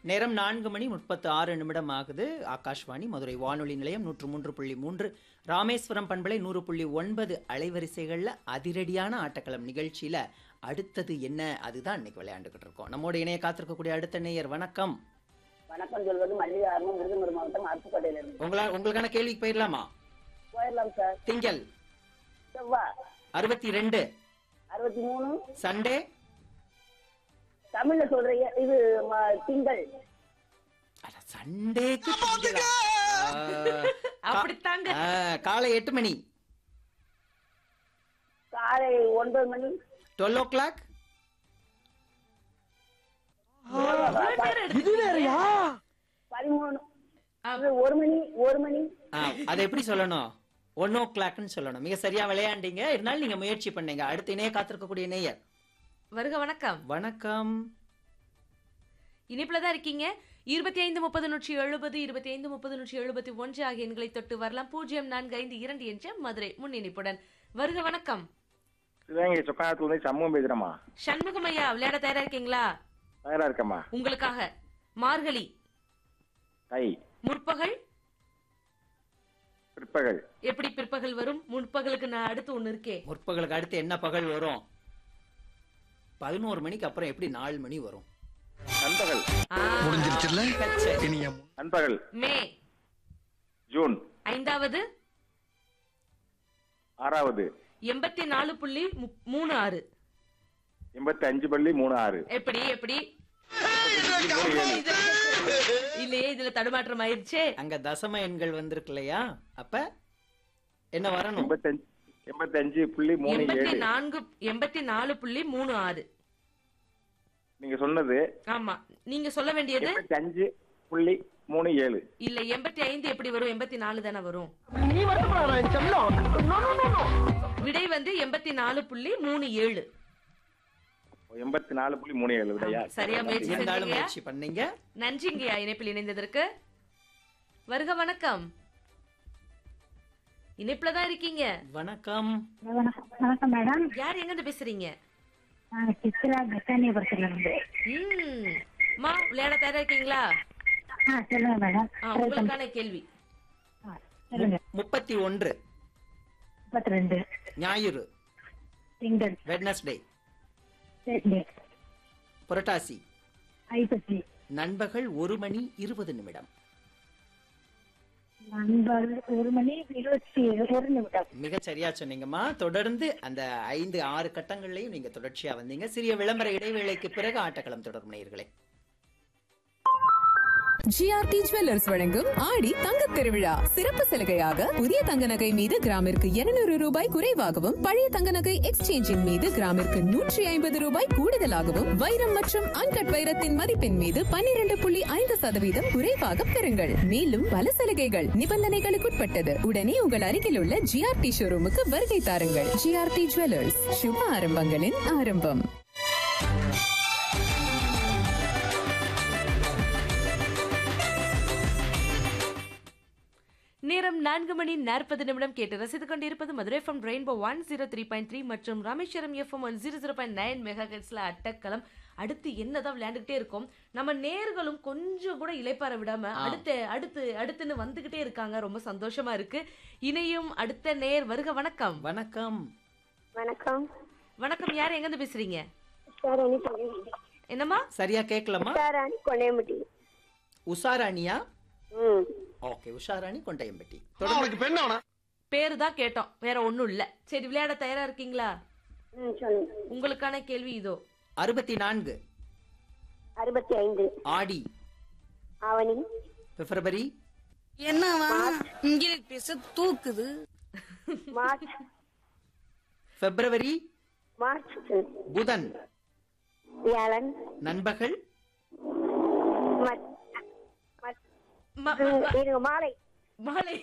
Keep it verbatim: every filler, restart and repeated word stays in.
நேரம் நான்கு மணி முப்பத்து ஆறு நிமிடம் ஆகுது. ஆகாஷ்வாணி மதுரை வானொலி நிலையம் நூற்று மூன்று புள்ளி மூன்று, ராமேஸ்வரம் பண்பலை நூறு புள்ளி ஒன்பது அலைவரிசைகளில் அதிரடியான ஆட்டக்களம் நிகழ்ச்சியில் அடுத்தது என்ன, அதுதான் இன்னைக்கு விளையாண்டுக்கிட்டு இருக்கோம். நம்மோட இணைய காத்திருக்கக்கூடிய அடுத்த நேயர். வணக்கம். வணக்கம் சொல்வது மல்லிகார்மம், விருதுநகர் மாவட்டம் அருப்புக்கோட்டையில இருந்து. உங்களா உங்களுக்கான கேள்விக்கு போயிடலாமா? போயிடலாம் சார். திங்கள் செவ்வாய் அறுபத்தி ரெண்டு, அறுபத்தி மூணு, சண்டே தமிழ்ல சொல்றீங்க இது ம- திங்கள். சண்டேக்கு அப்படித்தாங்க. காலை எட்டு மணி, காலை ஒன்பது மணி, டுவெல் ஓ கிளாக், பதிமூணு, அது ஒரு மணி, ஒரு மணி. அதை எப்படி சொல்லணும்? ஒன் ஓ கிளாக்னு சொல்லணும். மிக சரியா விளையாண்டீங்க. இருந்தாலும் நீங்க முயற்சி பண்ணீங்க. அடுத்த இணைய காத்திருக்கக்கூடிய நேயர். வருக வணக்கம். வணக்கம். இனிப்புலதான் இருக்கீங்க. இருபத்தி ஐந்து முப்பது நூற்றி எழுபது இருபத்தி ஐந்து முப்பது நூற்றி எழுபத்தி ஒன்று ஆகிய எண்களை தொட்டு வரலாம். பூஜ்ஜியம் நான்கு ஐந்து இரண்டு என்ற மதுரை முன் இனிப்புடன். வருக வணக்கம். சிவகங்கை சொக்கானத்துல இருந்து சண்முகம் பேசுறேம்மா. சண்முகம் ஐயா, விளையாட தயாரா இருக்கீங்களா? தயாரா இருக்கம்மா. உங்களுக்காக மார்கழி, தை, முற்பகல், பிற்பகல். எப்படி பிற்பகல் வரும்? முற்பகலுக்கு நான் அடுத்து ஒண்ணு இருக்கே. முற்பகலுக்கு அடுத்து என்ன பகல் வரும்? பதினோரு மணிக்கு அப்புறம் எப்படி நாலு மணி வரும்? நண்பகல். நண்பகல். மே. ஜூன். ஐந்தாவது. ஆறாவது. எண்பத்தி நாலு புள்ளி மூணு ஆறு. எண்பத்தி அஞ்சு புள்ளி மூணு ஆறு. எப்படி எப்படி இல்லையே, இதுல தடுமாற்றம் ஆயிடுச்சே. அங்க தசம எண்கள் வந்திருக்கு இல்லையா? அப்ப என்ன வரணும்? எண்பத்தஞ்சு எண்பத்தி அஞ்சு புள்ளி மூணு எண்பத்தி ஏழு. நான்கு எண்பத்தி நாலு புள்ளி மூணு ஆறு. நீங்க சொன்னது ஆமா, நீங்க சொல்ல வேண்டியது எண்பத்தி அஞ்சு புள்ளி மூணு ஏழு. இல்ல, எண்பத்தி ஐந்து எப்படி வரும்? எண்பத்தி நாலு தானே வரும். விடை வந்து எண்பத்தி நாலு புள்ளி மூணு ஏழு. எண்பத்தி நாலு புள்ளி மூணு ஏழு விடையா? சரியா முயற்சி இருந்தாலும் செஞ்சீங்க. முயற்சி பண்ணீங்க. நன்றிங்கய்யா இணைப்பில் இணைந்ததற்கு. வருக வணக்கம். இணைப்புலதான் இருக்கீங்க. வணக்கம். வணக்கம் மேடம். யார் எங்க இருந்து பேசுறீங்க? நாங்க சித்ரா கட்டானிபுரத்துல இருந்து. ம் மா, விளையாட தயாரா இருக்கீங்களா? ஆ சொல்லுங்க மேடம். ஆ, உங்களுக்கான கேள்வி. ஆ, சொல்லுங்க. முப்பத்தி ஒன்று முப்பத்தி ரெண்டு, ஞாயிறு, திங்கள், வெட்னஸ்டே, தேர்ஸ்டே, புரட்டாசி, ஐப்பசி, நண்பகல் ஒரு மணி இருபது நிமிடம். நண்பர் ஒரு மணி இருபத்தி ஒரு நிமிடம். மிக சரியா சொன்னீங்கம்மா. தொடர்ந்து அந்த ஐந்து ஆறு கட்டங்கள்லயும் நீங்க தொடர்ச்சியா வந்தீங்க. சிறிய விளம்பர இடைவேளைக்கு பிறகு ஆட்டக்களம் தொடரும் நேயர்களே. ஜிஆர்டி ஜுவல்லர்ஸ் வழங்கும் ஆடி தங்கத் திருவிழா சிறப்பு சலுகையாக புதிய தங்க நகை மீது கிராமிற்கு இருநூறு ரூபாய் குறைவாகவும், பழைய தங்க நகை எக்ஸ்சேஞ்சின் மீது கிராமிற்கு நூற்றி ஐம்பது ரூபாய் கூடுதலாகவும், வைரம் மற்றும் அன்கட் வைரத்தின் மதிப்பின் மீது பன்னிரண்டு புள்ளி ஐந்து சதவீதம் குறைவாக பெறுங்கள். மேலும் பல சலுகைகள் நிபந்தனைகளுக்குட்பட்டது. உடனே உங்கள் அருகில் உள்ள ஜிஆர்டி ஷோரூமுக்கு வருகை தாருங்கள். ஜிஆர்டி ஜுவல்லர்ஸ், சுப ஆரம்பங்களின் ஆரம்பம். நேரம் நான்கு மணி நாற்பது நிமிடம். கேட்டு ரசித்து கொண்டிருப்பது Madurai FM rainbow one zero three point three மற்றும் Rameswaram FM one zero zero point nine mega ஹெர்ட்ஸ்ல அட்டக்களம். அடுத்து என்னதான் விளையாண்டுகிட்டே இருக்கோம். நம்ம நேர்களும் கொஞ்சம் கூட இளைப்பாற விடாம அடுத்து அடுத்து அடுத்துன்னு வந்துகிட்டே இருக்காங்க. ரொம்ப சந்தோஷமா இருக்கு. இணையும் அடுத்த நேர். வருக வணக்கம். வணக்கம். வணக்கம். வணக்கம். யார் எங்க இருந்து பேசுறீங்க? சாரணி என்னம்மா? சரியா கேட்கலாமா? சாரணி கொண்டையம்பட்டி. உஷாராணியா? ம் ஓகே, உஷாராணி கொண்டையம்பட்டி. பேரு தான் கேட்டோம், வேற ஒண்ணும் இல்ல. சரி, விளையாட தயாரா இருக்கீங்களா? ம் சொல்லுங்க. உங்களுக்கான கேள்வி இதோ. அறுபத்தி நான்கு, அறுபத்தி ஐந்து, ஆடி, ஆவணி, பிப்ரவரி, என்னவா இங்கிலீஷ் பேச தூக்குது. மார்ச், பிப்ரவரி, மார்ச், புதன், வியாழன், நண்பகல், மத்- மத்- ம- ம- இருங்க, மாலை, மாலை.